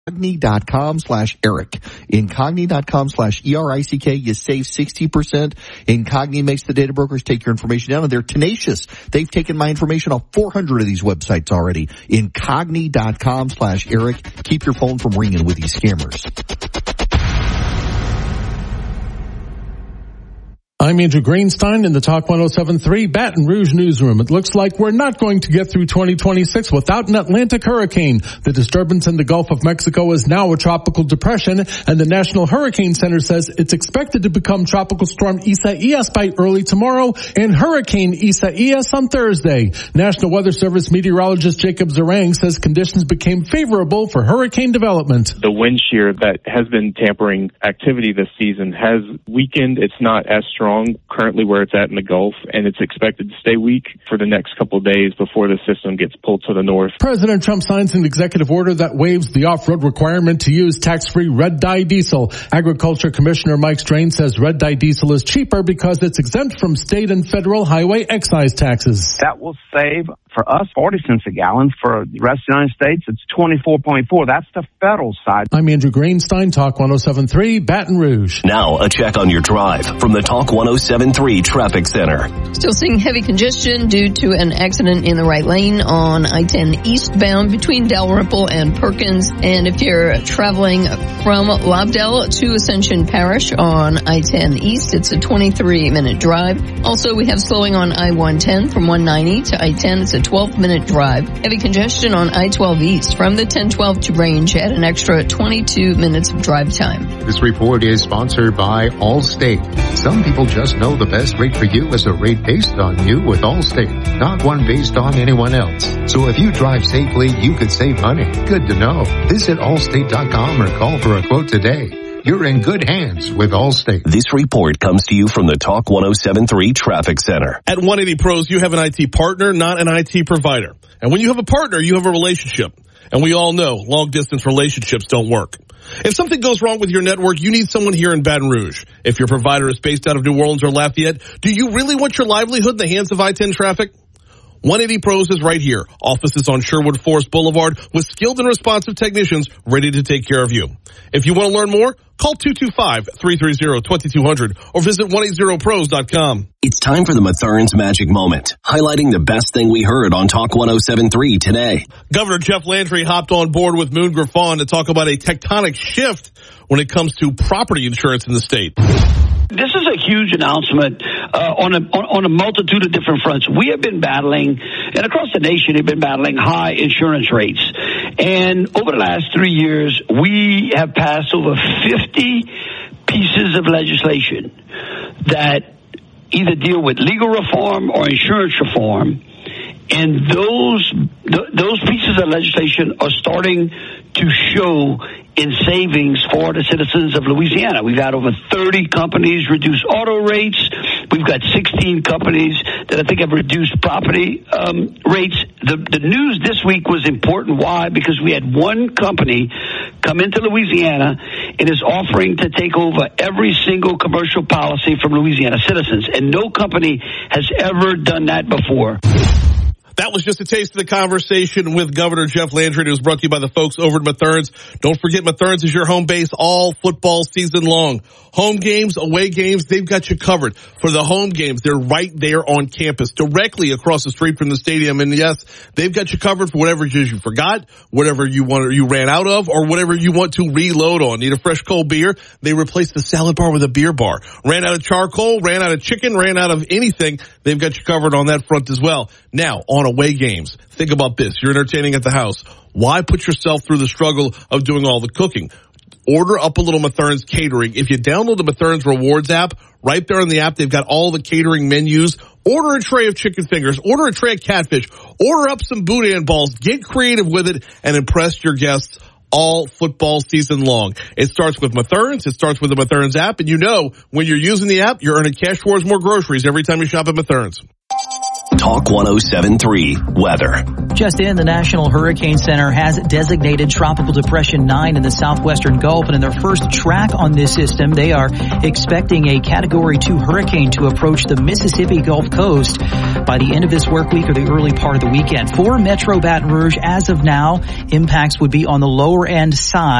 Incogni.com/Eric. Incogni.com/ERICK. You save 60%. Incogni makes the data brokers take your information down, and they're tenacious. They've taken my information off 400 of these websites already. Incogni.com/Eric. Keep your phone from ringing with these scammers. I'm Andrew Greenstein in the Talk 107.3 Baton Rouge newsroom. It looks like we're not going to get through 2026 without an Atlantic hurricane. The disturbance in the Gulf of Mexico is now a tropical depression, and the National Hurricane Center says it's expected to become Tropical Storm Isaias by early tomorrow and Hurricane Isaias on Thursday. National Weather Service meteorologist Jacob Zarang says conditions became favorable for hurricane development. The wind shear that has been tampering activity this season has weakened. It's not as strong currently where it's at in the Gulf, and it's expected to stay weak for the next couple of days before the system gets pulled to the north. President Trump signs an executive order that waives the off-road requirement to use tax-free red dye diesel. Agriculture Commissioner Mike Strain says red dye diesel is cheaper because it's exempt from state and federal highway excise taxes. That will save for us 40 cents a gallon. For the rest of the United States, it's 24.4. That's the federal side. I'm Andrew Greenstein, Talk 107.3 Baton Rouge. Now a check on your drive from the Talk 107.3 Traffic Center. Still seeing heavy congestion due to an accident in the right lane on I-10 eastbound between Dalrymple and Perkins. And if you're traveling from Lobdell to Ascension Parish on I-10 east, it's a 23-minute drive. Also, we have slowing on I-110 from 190 to I-10. It's a 12-minute drive. Heavy congestion on I-12 east from the 1012 to Range at an extra 22 minutes of drive time. This report is sponsored by Allstate. Some people just know the best rate for you is a rate based on you with Allstate, not one based on anyone else. So if you drive safely, you could save money. Good to know. Visit Allstate.com or call for a quote today. You're in good hands with Allstate. This report comes to you from the Talk 107.3 Traffic Center. At 180 Pros, you have an IT partner, not an IT provider. And when you have a partner, you have a relationship. And we all know long-distance relationships don't work. If something goes wrong with your network, you need someone here in Baton Rouge. If your provider is based out of New Orleans or Lafayette, do you really want your livelihood in the hands of I-10 traffic? 180 Pros is right here. Offices on Sherwood Forest Boulevard with skilled and responsive technicians ready to take care of you. If you want to learn more, call 225-330-2200 or visit 180pros.com. It's time for the Mathurin's Magic Moment, highlighting the best thing we heard on Talk 107.3 today. Governor Jeff Landry hopped on board with Moon Griffon to talk about a tectonic shift when it comes to property insurance in the state. This is a huge announcement on a multitude of different fronts. We have been battling, and across the nation have been battling high insurance rates. And over the last 3 years, we have passed over 50 pieces of legislation that either deal with legal reform or insurance reform. And those pieces of legislation are starting to show in savings for the citizens of Louisiana. We've had over 30 companies reduce auto rates. We've got 16 companies that I think have reduced property rates. The news this week was important. Why? Because we had one company come into Louisiana and is offering to take over every single commercial policy from Louisiana citizens. And no company has ever done that before. That was just a taste of the conversation with Governor Jeff Landry. It was brought to you by the folks over at Mathurin's. Don't forget, Mathurin's is your home base all football season long. Home games, away games, they've got you covered. For the home games, they're right there on campus, directly across the street from the stadium. And yes, they've got you covered for whatever it is you forgot, whatever you ran out of, or whatever you want to reload on. Need a fresh cold beer? They replaced the salad bar with a beer bar. Ran out of charcoal, ran out of chicken, ran out of anything. They've got you covered on that front as well. Now, on away games, think about this. You're entertaining at the house. Why put yourself through the struggle of doing all the cooking? Order up a little Mathurin's catering. If you download the Mathurin's Rewards app, right there in the app, they've got all the catering menus. Order a tray of chicken fingers. Order a tray of catfish. Order up some boudin balls. Get creative with it and impress your guests all football season long. It starts with Mathurin's. It starts with the Mathurin's app. And you know, when you're using the app, you're earning cash towards more groceries every time you shop at Mathurin's. Talk 107.3 Weather. Just in, the National Hurricane Center has designated Tropical Depression 9 in the southwestern Gulf, and in their first track on this system, they are expecting a Category 2 hurricane to approach the Mississippi Gulf Coast by the end of this work week or the early part of the weekend. For Metro Baton Rouge, as of now, impacts would be on the lower end side.